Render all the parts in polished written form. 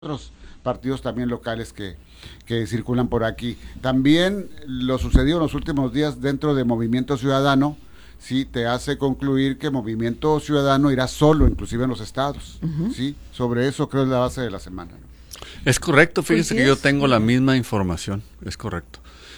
otros partidos también locales que circulan por aquí. También lo sucedido en los últimos días dentro de Movimiento Ciudadano, sí, te hace concluir que Movimiento Ciudadano irá solo, inclusive en los estados. Sí, sobre eso creo es la base de la semana, ¿no? Es correcto, fíjese que yo tengo la misma información, es correcto.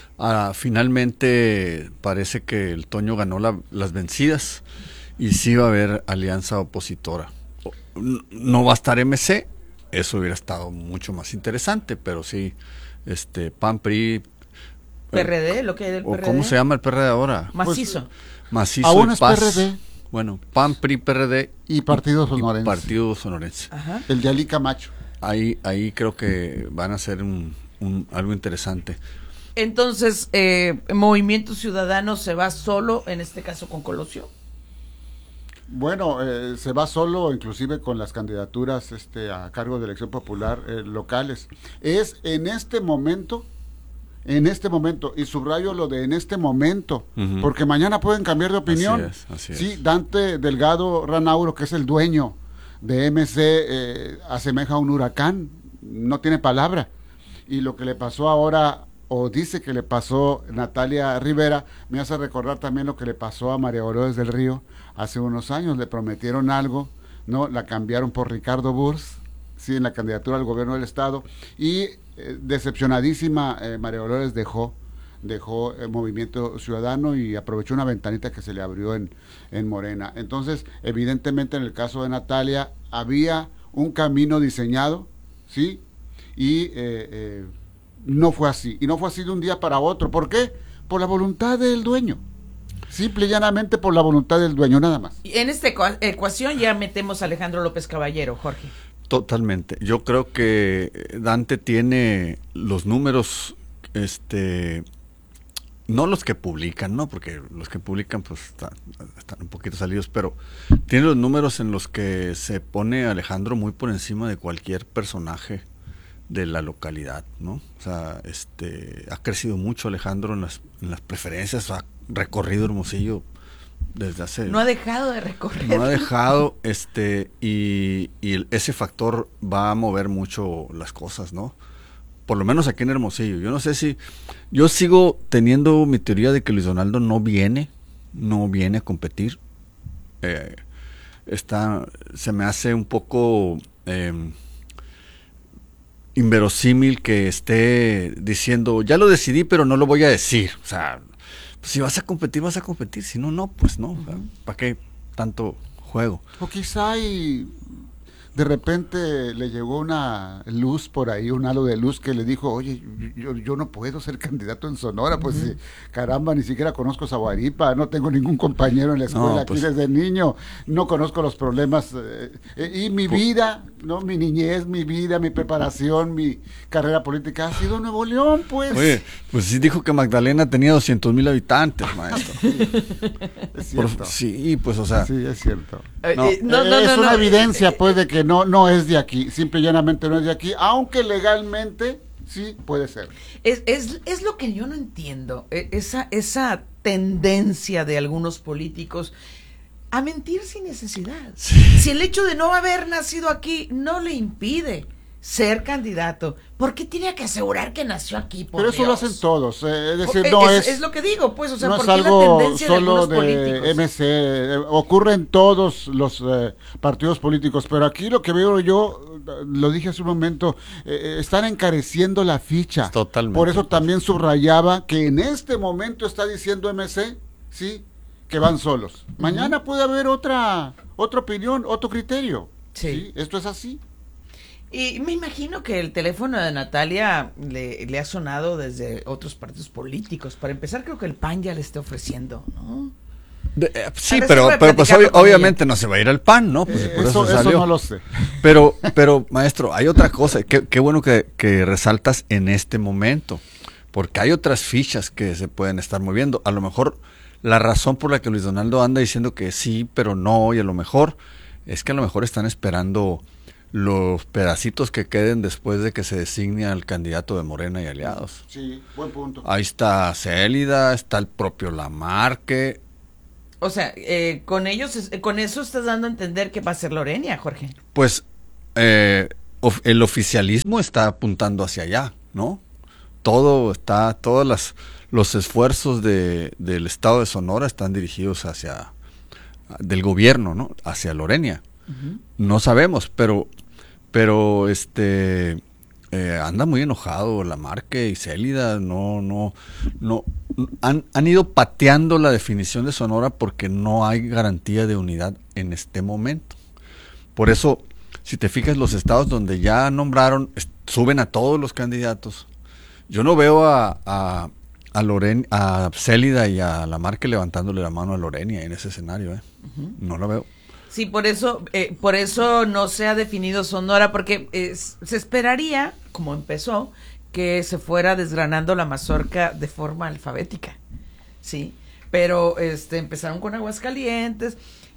Finalmente parece que el Toño ganó las vencidas y sí va a haber alianza opositora. No va a estar MC, eso hubiera estado mucho más interesante, pero sí, PAN, PRI, PRD, lo que hay del PRD. ¿Cómo se llama el PRD ahora? Macizo. Pues, Macizo aún y es Paz. PRD. Bueno, PAN, PRI, PRD y Partido Sonorense. Partido Sonorense. Ajá. El de Ali Camacho. Ahí creo que van a ser algo interesante. Entonces, Movimiento Ciudadano se va solo, en este caso con Colosio. Bueno, se va solo, inclusive con las candidaturas a cargo de elección popular locales. Es en este momento, y subrayo lo de en este momento, porque mañana pueden cambiar de opinión. Así sí, es. Dante Delgado Ranauro, que es el dueño de MC, asemeja a un huracán, no tiene palabra. Y lo que le pasó ahora, o dice que le pasó Natalia Rivera, me hace recordar también lo que le pasó a María Dolores del Río hace unos años. Le prometieron algo, no, la cambiaron por Ricardo Burs, sí, en la candidatura al gobierno del estado, y decepcionadísima, María Dolores dejó Movimiento Ciudadano y aprovechó una ventanita que se le abrió en Morena. Entonces, evidentemente en el caso de Natalia había un camino diseñado, sí, y no fue así, y no fue así de un día para otro. ¿Por qué? Por la voluntad del dueño, simple y llanamente por la voluntad del dueño, nada más. Y en esta ecuación ya metemos a Alejandro López Caballero, Jorge. Totalmente. Yo creo que Dante tiene los números, no los que publican, ¿no? Porque los que publican pues están un poquito salidos, pero tiene los números en los que se pone Alejandro muy por encima de cualquier personaje de la localidad, ¿no? O sea, ha crecido mucho Alejandro en las preferencias, ha recorrido Hermosillo desde hace... No ha dejado de recorrer. No ha dejado, ese factor va a mover mucho las cosas, ¿no? Por lo menos aquí en Hermosillo. Yo no sé si... Yo sigo teniendo mi teoría de que Luis Donaldo no viene a competir. Se me hace un poco inverosímil que esté diciendo, ya lo decidí, pero no lo voy a decir. O sea, pues si vas a competir, vas a competir. Si no, no, pues no. O sea, ¿para qué tanto juego? O quizá de repente le llegó una luz por ahí, un halo de luz que le dijo, oye, yo no puedo ser candidato en Sonora, pues caramba, ni siquiera conozco Zaguaripa, no tengo ningún compañero en la escuela aquí desde niño, no conozco los problemas, y mi vida, ¿no? Mi niñez, mi vida, mi preparación, mi carrera política ha sido Nuevo León, pues. Oye, pues sí dijo que Magdalena tenía 200,000 habitantes, maestro. Es cierto. Sí, pues o sea. Sí, es cierto. Es una evidencia, pues, de que no es de aquí, simple y llanamente no es de aquí, aunque legalmente sí puede ser. Es lo que yo no entiendo, esa tendencia de algunos políticos a mentir sin necesidad. Sí. Si el hecho de no haber nacido aquí no le impide ser candidato, ¿por qué tiene que asegurar que nació aquí? Pero eso Dios? lo hacen todos, es decir, es lo que digo, pues, o sea, no ¿por es qué la algo tendencia solo de algunos políticos? MC, ocurre en todos los partidos políticos, pero aquí lo que veo yo, lo dije hace un momento, están encareciendo la ficha. Totalmente. Por eso también subrayaba que en este momento está diciendo MC, sí, que van solos. Mañana puede haber otra opinión, otro criterio. Sí, esto es así. Y me imagino que el teléfono de Natalia le ha sonado desde otros partidos políticos. Para empezar, creo que el PAN ya le está ofreciendo, ¿no? Sí, pero pues obviamente no se va a ir al PAN, ¿no? Pues por eso no lo sé. Pero maestro, hay otra cosa. Qué bueno que resaltas en este momento, porque hay otras fichas que se pueden estar moviendo. A lo mejor la razón por la que Luis Donaldo anda diciendo que sí, pero no, y a lo mejor es que a lo mejor están esperando los pedacitos que queden después de que se designe al candidato de Morena y aliados. Sí, buen punto. Ahí está Célida, está el propio Lamarque. O sea, con eso estás dando a entender que va a ser Lorena, Jorge. Pues el oficialismo está apuntando hacia allá, ¿no? Todos los esfuerzos del estado de Sonora están dirigidos del gobierno, ¿no? Hacia Lorena. Uh-huh. No sabemos, pero anda muy enojado Lamarque y Célida, han ido pateando la definición de Sonora porque no hay garantía de unidad en este momento. Por eso, si te fijas, los estados donde ya nombraron, suben a todos los candidatos. Yo no veo a Célida y a Lamarque levantándole la mano a Lorena en ese escenario, uh-huh. No lo veo. Sí, por eso no se ha definido Sonora, porque se esperaría, como empezó, que se fuera desgranando la mazorca de forma alfabética, sí, pero empezaron con Aguascalientes,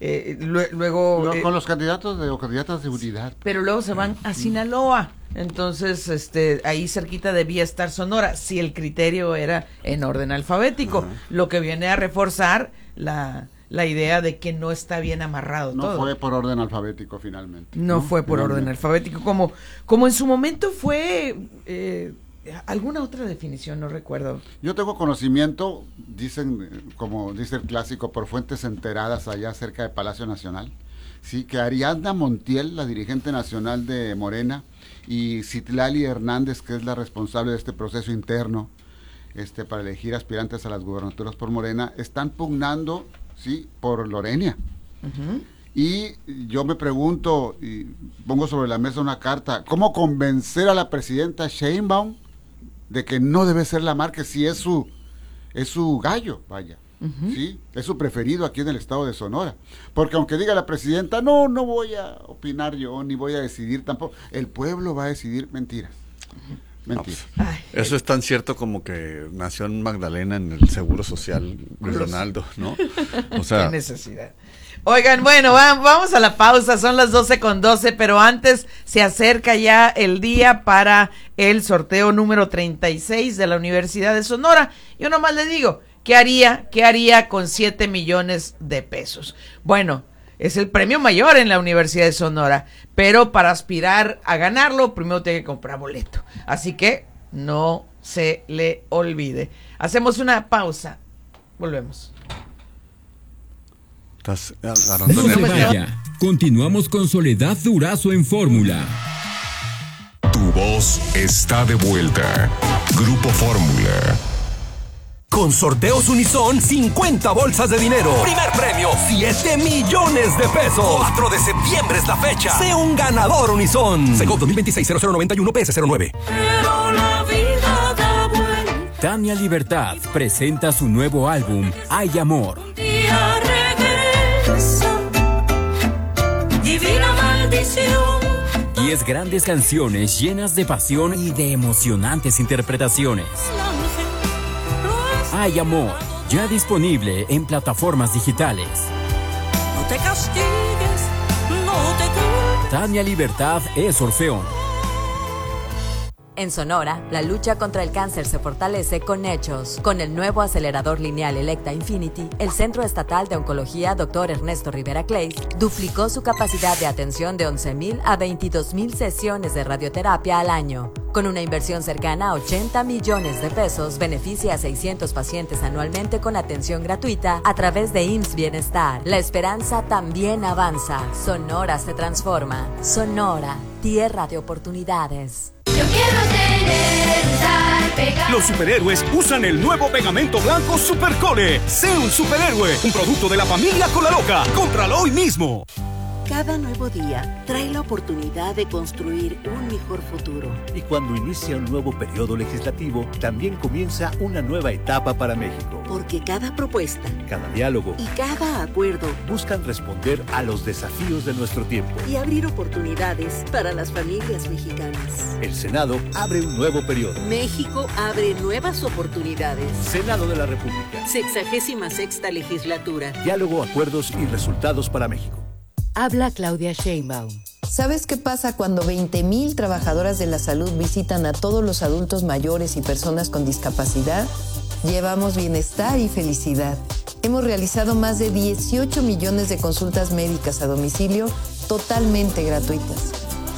luego con los candidatos o candidatas de unidad, pero luego se van a Sinaloa, entonces ahí cerquita debía estar Sonora, si el criterio era en orden alfabético, uh-huh. Lo que viene a reforzar la idea de que no está bien amarrado todo. No fue por orden alfabético finalmente. No fue por orden alfabético, como en su momento fue alguna otra definición, no recuerdo. Yo tengo conocimiento, dicen, como dice el clásico, por fuentes enteradas allá cerca de Palacio Nacional, sí, que Ariadna Montiel, la dirigente nacional de Morena, y Citlali Hernández, que es la responsable de este proceso interno, para elegir aspirantes a las gubernaturas por Morena, están pugnando, sí, por Lorena. Uh-huh. Y yo me pregunto, y pongo sobre la mesa una carta, ¿cómo convencer a la presidenta Sheinbaum de que no debe ser Lamarque si es su gallo, vaya? Uh-huh. ¿Sí? Es su preferido aquí en el estado de Sonora. Porque aunque diga la presidenta, no voy a opinar yo, ni voy a decidir tampoco, el pueblo va a decidir, mentiras. Uh-huh. Mentira. No, eso es tan cierto como que nació en Magdalena en el Seguro Social Luis Donaldo, ¿no? O sea, qué necesidad. Oigan, bueno, vamos a la pausa, son las 12:12, pero antes se acerca ya el día para el sorteo número 36 de la Universidad de Sonora. Yo nomás le digo, ¿qué haría con 7 millones de pesos? Bueno, es el premio mayor en la Universidad de Sonora, pero para aspirar a ganarlo, primero tiene que comprar boleto. Así que no se le olvide. Hacemos una pausa. Volvemos. ¿Estás no se vaya. Continuamos con Soledad Durazo en Fórmula. Tu voz está de vuelta. Grupo Fórmula. Con Sorteos Unison, 50 bolsas de dinero. Primer premio, 7 millones de pesos. 4 de septiembre es la fecha. Sé un ganador Unison. Segov 2026-0091 PS09. Pero la vida da vuelta. Tania Libertad presenta su nuevo álbum, Hay Amor. Un día regresa. Divina maldición. 10 grandes canciones llenas de pasión y de emocionantes interpretaciones. Hay Amor, ya disponible en plataformas digitales. No te castigues, no te culpes. Tania Libertad es Orfeón. En Sonora, la lucha contra el cáncer se fortalece con hechos. Con el nuevo acelerador lineal Electa Infinity, el Centro Estatal de Oncología Dr. Ernesto Rivera Clays duplicó su capacidad de atención de 11,000 a 22,000 sesiones de radioterapia al año. Con una inversión cercana a 80 millones de pesos, beneficia a 600 pacientes anualmente con atención gratuita a través de IMSS Bienestar. La esperanza también avanza. Sonora se transforma. Sonora, tierra de oportunidades. Yo quiero tener un tal pegamento. Los superhéroes usan el nuevo pegamento blanco Supercole. Sé un superhéroe, un producto de la familia Cola Loca. Cómpralo hoy mismo. Cada nuevo día trae la oportunidad de construir un mejor futuro. Y cuando inicia un nuevo periodo legislativo, también comienza una nueva etapa para México. Porque cada propuesta, cada diálogo y cada acuerdo buscan responder a los desafíos de nuestro tiempo y abrir oportunidades para las familias mexicanas. El Senado abre un nuevo periodo. México abre nuevas oportunidades. Senado de la República. 66ª legislatura. Diálogo, acuerdos y resultados para México. Habla Claudia Sheinbaum. ¿Sabes qué pasa cuando 20,000 trabajadoras de la salud visitan a todos los adultos mayores y personas con discapacidad? Llevamos bienestar y felicidad. Hemos realizado más de 18 millones de consultas médicas a domicilio totalmente gratuitas.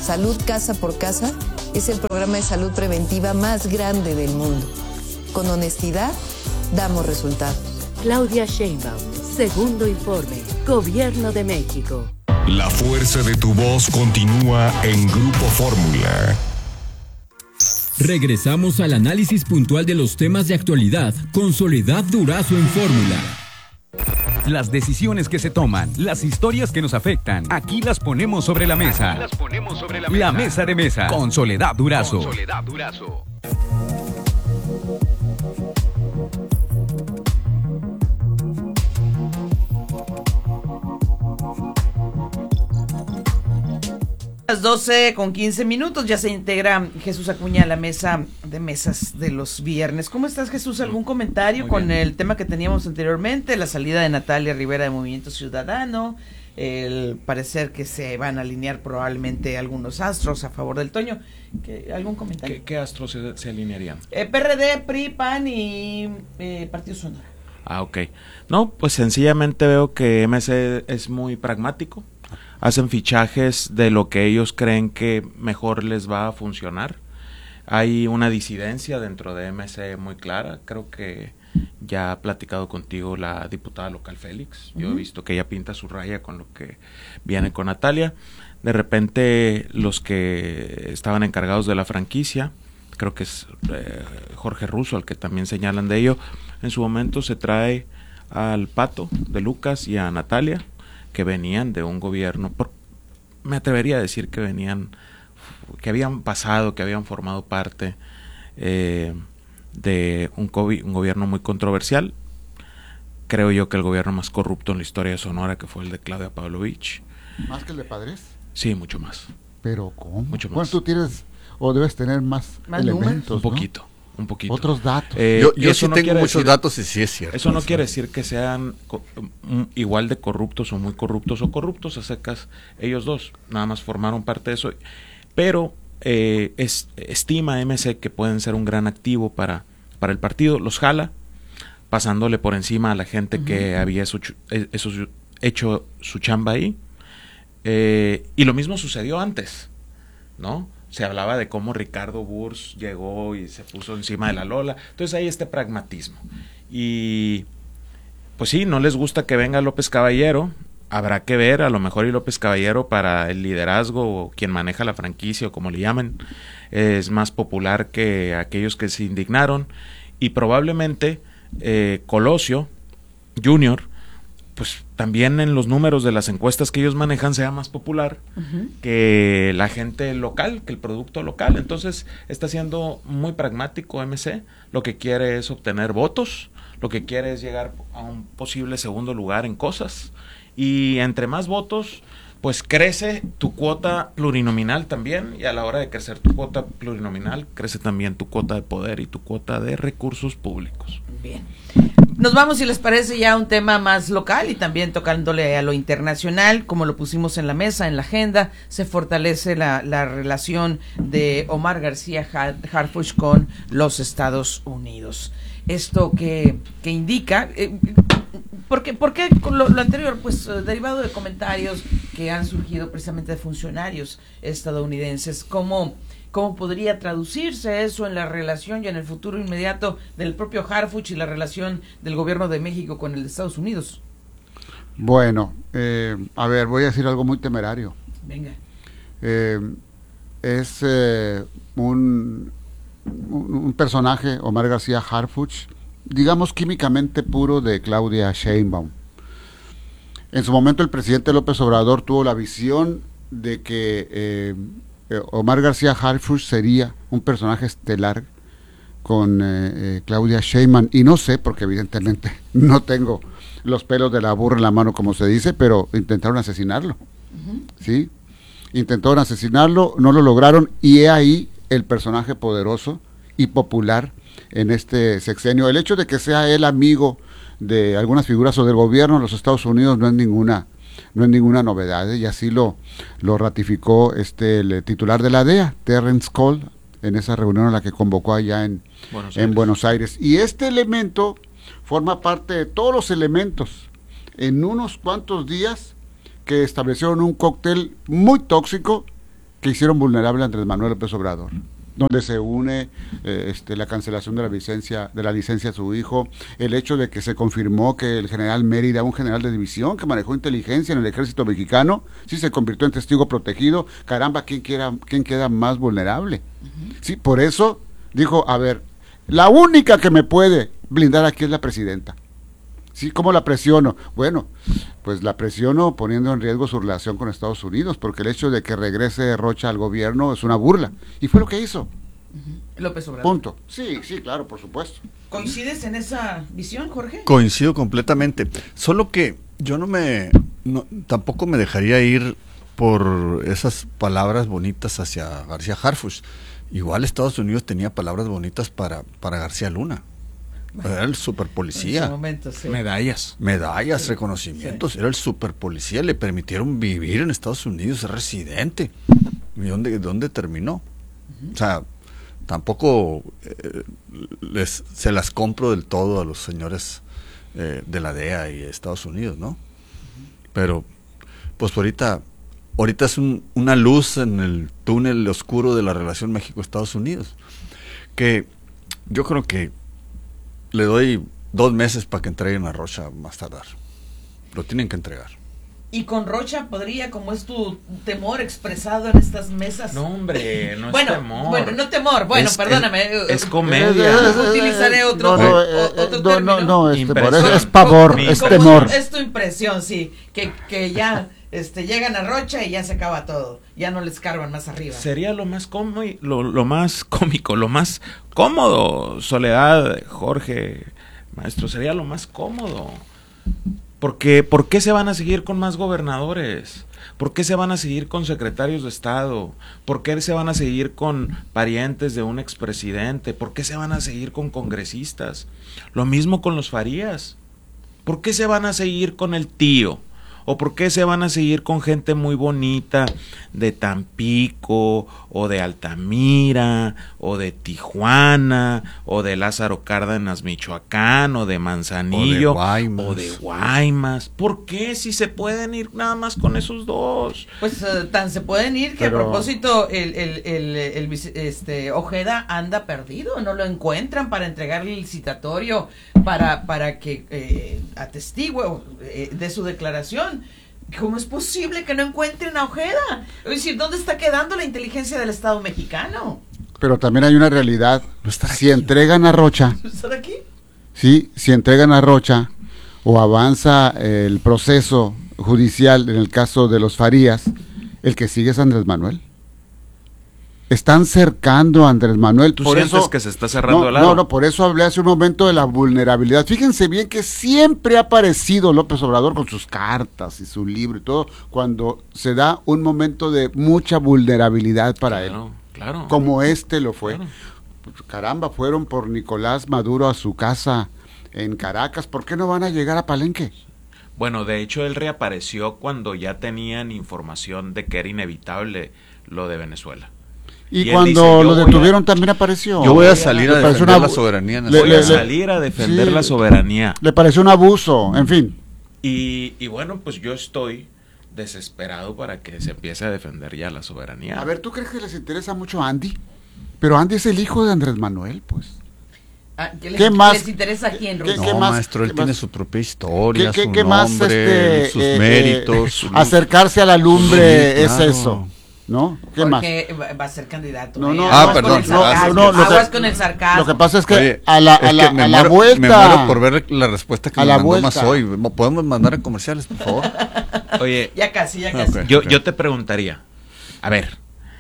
Salud Casa por Casa es el programa de salud preventiva más grande del mundo. Con honestidad, damos resultados. Claudia Sheinbaum, segundo informe, Gobierno de México. La fuerza de tu voz continúa en Grupo Fórmula. Regresamos al análisis puntual de los temas de actualidad con Soledad Durazo en Fórmula. Las decisiones que se toman, las historias que nos afectan, aquí las ponemos sobre la mesa. La mesa de mesa con Soledad Durazo. Las 12:15, ya se integra Jesús Acuña a la mesa de mesas de los viernes. ¿Cómo estás, Jesús? ¿Algún comentario con el tema que teníamos anteriormente? La salida de Natalia Rivera de Movimiento Ciudadano, el parecer que se van a alinear probablemente algunos astros a favor del Toño. ¿Algún comentario? ¿Qué astros se alinearían? PRD, PRI, PAN y Partido Sonora. Ah, ok. No, pues sencillamente veo que MC es muy pragmático. Hacen fichajes de lo que ellos creen que mejor les va a funcionar. Hay una disidencia dentro de MC muy clara. Creo que ya ha platicado contigo la diputada local Félix. Yo he visto que ella pinta su raya con lo que viene con Natalia. De repente los que estaban encargados de la franquicia, creo que es Jorge Russo, al que también señalan de ello, en su momento se trae al Pato de Lucas y a Natalia, que venían de un gobierno, me atrevería a decir que habían pasado, que habían formado parte de un gobierno muy controversial. Creo yo que el gobierno más corrupto en la historia de Sonora, que fue el de Claudia Pavlovich. ¿Más que el de Padres? Sí, mucho más. ¿Pero cómo? Mucho más. ¿Cuánto tienes o debes tener más elementos? Un poquito. Un poquito. Otros datos. Yo sí tengo muchos datos y sí es cierto. Eso no quiere decir que sean igual de corruptos o muy corruptos o corruptos a secas. Ellos dos nada más formaron parte de eso. Pero estima MC que pueden ser un gran activo para el partido. Los jala, pasándole por encima a la gente que había hecho su chamba ahí. Y lo mismo sucedió antes, ¿no? Se hablaba de cómo Ricardo Burs llegó y se puso encima de la Lola. Entonces hay este pragmatismo. Y pues sí, no les gusta que venga López Caballero. Habrá que ver, a lo mejor y López Caballero para el liderazgo o quien maneja la franquicia o como le llamen, es más popular que aquellos que se indignaron. Y probablemente Colosio Junior, pues también en los números de las encuestas que ellos manejan sea más popular que la gente local, que el producto local. Entonces está siendo muy pragmático MC, lo que quiere es obtener votos, lo que quiere es llegar a un posible segundo lugar en cosas, y entre más votos pues crece tu cuota plurinominal también, y a la hora de crecer tu cuota plurinominal crece también tu cuota de poder y tu cuota de recursos públicos. Bien. Nos vamos, si les parece, ya a un tema más local y también tocándole a lo internacional, como lo pusimos en la mesa, en la agenda. Se fortalece la relación de Omar García Harfuch con los Estados Unidos. Esto que indica, ¿por qué con lo anterior? Pues derivado de comentarios que han surgido precisamente de funcionarios estadounidenses. ¿Cómo podría traducirse eso en la relación y en el futuro inmediato del propio Harfuch y la relación del gobierno de México con el de Estados Unidos? Bueno, a ver, voy a decir algo muy temerario. Venga. Es un personaje, Omar García Harfuch, digamos químicamente puro de Claudia Sheinbaum. En su momento el presidente López Obrador tuvo la visión de que Omar García Harfuch sería un personaje estelar con Claudia Sheinbaum, y no sé, porque evidentemente no tengo los pelos de la burra en la mano, como se dice, pero intentaron asesinarlo, ¿sí? Intentaron asesinarlo, no lo lograron, y he ahí el personaje poderoso y popular en este sexenio. El hecho de que sea él amigo de algunas figuras o del gobierno de los Estados Unidos no es ninguna novedad, y así lo ratificó el titular de la DEA, Terrence Cole, en esa reunión a la que convocó allá en Buenos Aires. Y este elemento forma parte de todos los elementos en unos cuantos días que establecieron un cóctel muy tóxico que hicieron vulnerable a Andrés Manuel López Obrador, donde se une la cancelación de la licencia de su hijo, el hecho de que se confirmó que el general Mérida, un general de división que manejó inteligencia en el ejército mexicano, sí se convirtió en testigo protegido. Caramba, ¿quién queda más vulnerable? Sí, por eso dijo, a ver, la única que me puede blindar aquí es la presidenta. Sí, ¿cómo la presiono? Bueno, pues la presiono poniendo en riesgo su relación con Estados Unidos, porque el hecho de que regrese Rocha al gobierno es una burla. Y fue lo que hizo. López Obrador. Punto. Sí, claro, por supuesto. ¿Coincides en esa visión, Jorge? Coincido completamente. Solo que yo tampoco me dejaría ir por esas palabras bonitas hacia García Harfuch. Igual Estados Unidos tenía palabras bonitas para García Luna. Era el superpolicía. En ese momento, sí. Medallas, reconocimientos. Sí. Era el superpolicía. Le permitieron vivir en Estados Unidos, ser residente. ¿Y dónde terminó? O sea, tampoco se las compro del todo a los señores de la DEA y Estados Unidos, ¿no? Pero, pues ahorita es una luz en el túnel oscuro de la relación México-Estados Unidos. Que yo creo que le doy 2 meses para que entreguen a Rocha más tardar. Lo tienen que entregar. Y con Rocha podría, como es tu temor expresado en estas mesas. No, hombre, no bueno, es temor. Bueno, no temor, bueno, perdóname. Es comedia. Utilizaré otro término. No, es pavor, es temor. Es tu impresión, sí, que ya llegan a Rocha y ya se acaba todo. Ya no les cargan más arriba. Sería lo más cómico, lo más cómodo, Soledad, Jorge, maestro, sería lo más cómodo. Porque, ¿por qué se van a seguir con más gobernadores? ¿Por qué se van a seguir con secretarios de Estado? ¿Por qué se van a seguir con parientes de un expresidente? ¿Por qué se van a seguir con congresistas? Lo mismo con los Farías. ¿Por qué se van a seguir con el tío? ¿O por qué se van a seguir con gente muy bonita de Tampico, o de Altamira, o de Tijuana, o de Lázaro Cárdenas, Michoacán, o de Manzanillo, o de Guaymas? ¿Por qué si se pueden ir nada más con esos dos? Pues tan se pueden ir que a propósito Ojeda anda perdido, no lo encuentran para entregarle el citatorio para que atestigue de su declaración. ¿Cómo es posible que no encuentren a Ojeda? Es decir, ¿dónde está quedando la inteligencia del Estado mexicano? Pero también hay una realidad. Si entregan a Rocha, ¿estar aquí? Sí, si entregan a Rocha o avanza el proceso judicial en el caso de los Farías, el que sigue es Andrés Manuel. Están cercando a Andrés Manuel. ¿Tú sientes que se está cerrando el lado? No, por eso hablé hace un momento de la vulnerabilidad. Fíjense bien que siempre ha aparecido López Obrador con sus cartas y su libro y todo, cuando se da un momento de mucha vulnerabilidad para él. Claro. Como lo fue. Claro. Pues, caramba, fueron por Nicolás Maduro a su casa en Caracas. ¿Por qué no van a llegar a Palenque? Bueno, de hecho él reapareció cuando ya tenían información de que era inevitable lo de Venezuela. Y cuando lo detuvieron también apareció. Yo voy a salir a defender la soberanía nacional. Voy a salir a defender la soberanía. Le pareció un abuso, en fin. Y bueno, pues yo estoy desesperado para que se empiece a defender ya la soberanía. A ver, ¿tú crees que les interesa mucho a Andy? Pero Andy es el hijo de Andrés Manuel, pues. ¿Qué más les interesa aquí en Rusia? No, maestro, él tiene su propia historia, su nombre, más, sus méritos. Acercarse a la lumbre, sí, claro. Es eso. ¿No? ¿Qué Porque más? Va a ser candidato. Perdón. Aguas con el sarcasmo. Lo que pasa es que a la vuelta. Me muero por ver la respuesta que me mandó más hoy. ¿Podemos mandar a comerciales, por favor? Oye. Ya casi. Okay. Yo te preguntaría, a ver,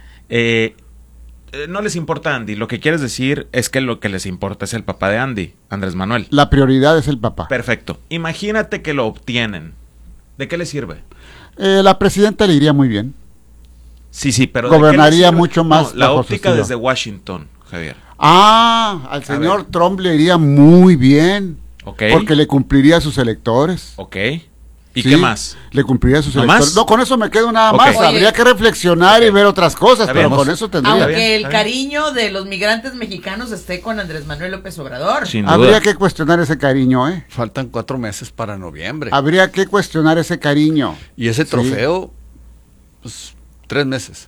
no les importa Andy, lo que quieres decir es que lo que les importa es el papá de Andy, Andrés Manuel. La prioridad es el papá. Perfecto. Imagínate que lo obtienen. ¿De qué le sirve? La presidenta le iría muy bien. Sí, pero gobernaría mucho más. La óptica desde Washington, Javier. Al señor Trump le iría muy bien. Okay. Porque le cumpliría a sus electores. Ok. ¿Y qué más? Le cumpliría a sus electores. No, con eso me quedo nada más. Oye, habría que reflexionar y ver otras cosas, pero con eso tendría. Aunque el cariño de los migrantes mexicanos esté con Andrés Manuel López Obrador. Sin duda. Habría que cuestionar ese cariño, Faltan 4 meses para noviembre. Habría que cuestionar ese cariño. Y ese trofeo, pues 3 meses.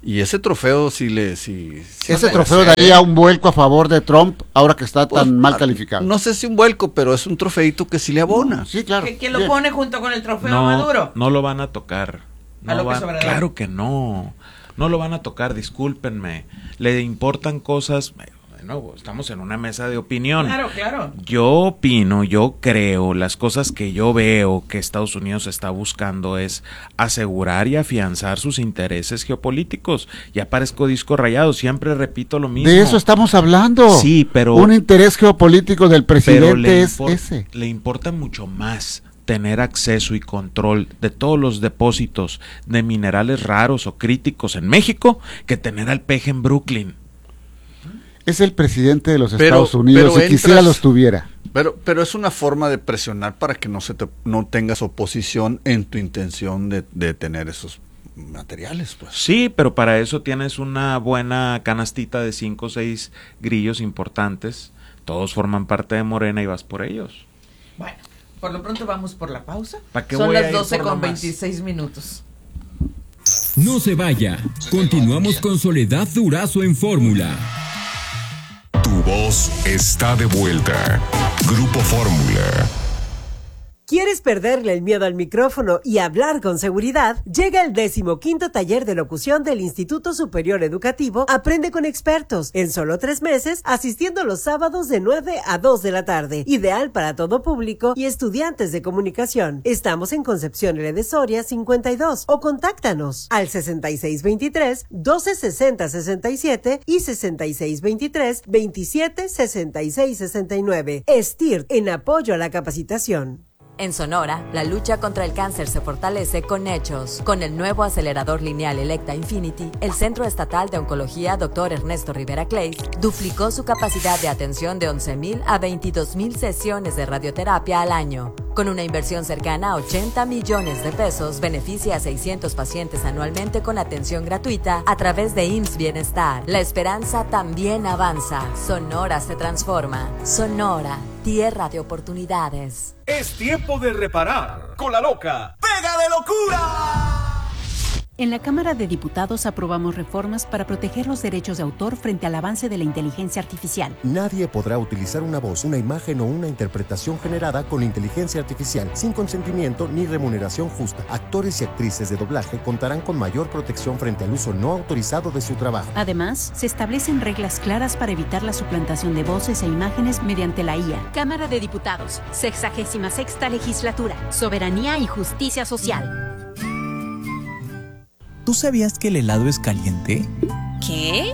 Y ese trofeo ese trofeo daría un vuelco a favor de Trump ahora que está tan mal calificado. No sé si un vuelco, pero es un trofeito que sí le abona. Sí, claro. ¿Quién lo pone junto con el trofeo a Maduro? No lo van a tocar. ¿A López Obrador? Claro que no. No lo van a tocar, discúlpenme. Le importan cosas. Bueno, estamos en una mesa de opinión. Claro. Yo opino, yo creo, las cosas que yo veo que Estados Unidos está buscando es asegurar y afianzar sus intereses geopolíticos. Ya parezco disco rayado, siempre repito lo mismo. De eso estamos hablando. Sí, pero... Un interés geopolítico del presidente es ese. Le importa mucho más tener acceso y control de todos los depósitos de minerales raros o críticos en México que tener al peje en Brooklyn. Es el presidente de los Estados Unidos, si quisiera los tuviera. Pero es una forma de presionar para que no tengas oposición en tu intención de tener esos materiales, pues. Sí, pero para eso tienes una buena canastita de 5 o 6 grillos importantes. Todos forman parte de Morena y vas por ellos. Bueno, por lo pronto vamos por la pausa. Son las 12:26 minutos. No se vaya. Continuamos con Soledad Durazo en Fórmula. Tu voz está de vuelta. Grupo Fórmula. ¿Quieres perderle el miedo al micrófono y hablar con seguridad? Llega el 15º taller de locución del Instituto Superior Educativo Aprende con Expertos, en solo 3 meses, asistiendo los sábados de 9 a 2 de la tarde. Ideal para todo público y estudiantes de comunicación. Estamos en Concepción L. de Soria 52 o contáctanos al 6623-1260-67 y 6623-2766-69. STIRT, en apoyo a la capacitación. En Sonora, la lucha contra el cáncer se fortalece con hechos. Con el nuevo acelerador lineal Electa Infinity, el Centro Estatal de Oncología Dr. Ernesto Rivera Clays duplicó su capacidad de atención de 11,000 a 22,000 sesiones de radioterapia al año. Con una inversión cercana a 80 millones de pesos, beneficia a 600 pacientes anualmente con atención gratuita a través de IMSS Bienestar. La esperanza también avanza. Sonora se transforma. Sonora, tierra de oportunidades. Es tiempo de reparar con la loca ¡Pega de locura! En la Cámara de Diputados aprobamos reformas para proteger los derechos de autor frente al avance de la inteligencia artificial. Nadie podrá utilizar una voz, una imagen o una interpretación generada con inteligencia artificial sin consentimiento ni remuneración justa. Actores y actrices de doblaje contarán con mayor protección frente al uso no autorizado de su trabajo. Además, se establecen reglas claras para evitar la suplantación de voces e imágenes mediante la IA. Cámara de Diputados, 66ª Legislatura, Soberanía y Justicia Social. ¿Tú sabías que el helado es caliente? ¿Qué?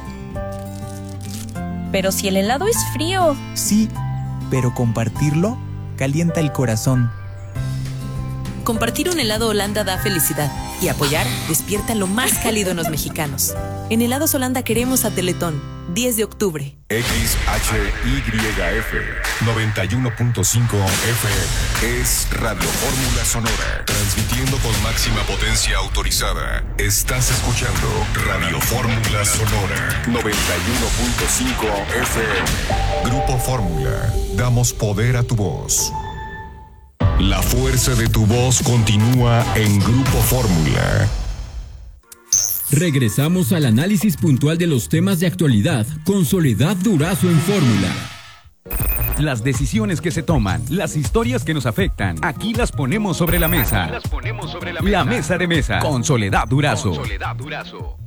Pero si el helado es frío. Sí, pero compartirlo calienta el corazón. Compartir un helado Holanda da felicidad y apoyar despierta lo más cálido en los mexicanos. En Helados Holanda queremos a Teletón, 10 de octubre. XHYF 91.5 FM es Radio Fórmula Sonora, transmitiendo con máxima potencia autorizada. Estás escuchando Radio Fórmula Sonora 91.5 FM. Grupo Fórmula, damos poder a tu voz. La fuerza de tu voz continúa en Grupo Fórmula. Regresamos al análisis puntual de los temas de actualidad con Soledad Durazo en Fórmula. Las decisiones que se toman, las historias que nos afectan, aquí las ponemos sobre la mesa. La mesa de mesa con Soledad Durazo.